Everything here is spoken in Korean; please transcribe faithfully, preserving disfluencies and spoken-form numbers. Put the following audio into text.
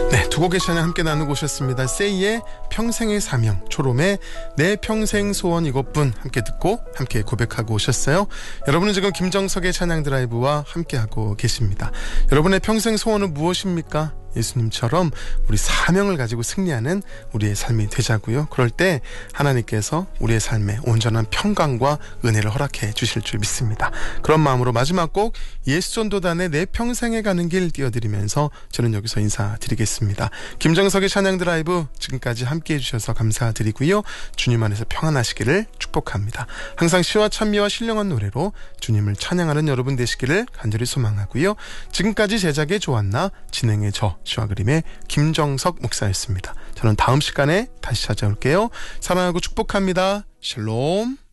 네, 두 곡의 찬양 함께 나누고 오셨습니다. 세이의 평생의 사명, 초롬의 내 평생 소원 이것뿐 함께 듣고 함께 고백하고 오셨어요. 여러분은 지금 김정석의 찬양 드라이브와 함께하고 계십니다. 여러분의 평생 소원은 무엇입니까? 예수님처럼 우리 사명을 가지고 승리하는 우리의 삶이 되자고요. 그럴 때 하나님께서 우리의 삶에 온전한 평강과 은혜를 허락해 주실 줄 믿습니다. 그런 마음으로 마지막 곡 예수전도단의 내 평생에 가는 길 띄워드리면서 저는 여기서 인사드리겠습니다. 김정석의 찬양 드라이브 지금까지 함께해 주셔서 감사드리고요. 주님 안에서 평안하시기를 축복합니다. 항상 시와 찬미와 신령한 노래로 주님을 찬양하는 여러분 되시기를 간절히 소망하고요. 지금까지 제작의 조한나, 진행의 저 시와 그림의 김정석 목사였습니다. 저는 다음 시간에 다시 찾아올게요. 사랑하고 축복합니다. 샬롬.